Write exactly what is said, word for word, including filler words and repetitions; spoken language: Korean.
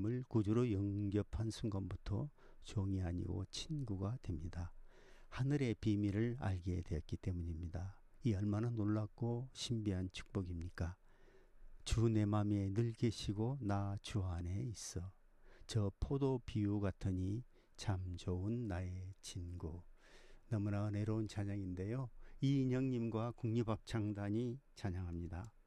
주님을 구주로 영접한 순간부터 종이 아니고 친구가 됩니다. 하늘의 비밀을 알게 되었기 때문입니다. 이 얼마나 놀랍고 신비한 축복입니까? 주 내 맘에 늘 계시고 나 주 안에 있어. 저 포도 비유 같으니 참 좋은 나의 친구. 너무나 은혜로운 찬양인데요. 이인영님과 국립합창단이 찬양합니다.